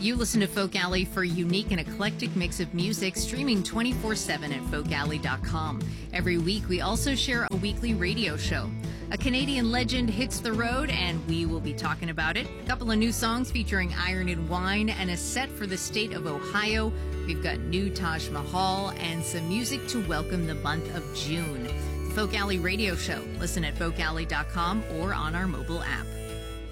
You listen to Folk Alley for a unique and eclectic mix of music, streaming 24/7 at folkalley.com. Every week, we also share a weekly radio show. A Canadian legend hits the road, and we will be talking about it. A couple of new songs featuring Iron and Wine, and a set for the state of Ohio. We've got new Taj Mahal, and some music to welcome the month of June. The Folk Alley Radio Show. Listen at folkalley.com or on our mobile app.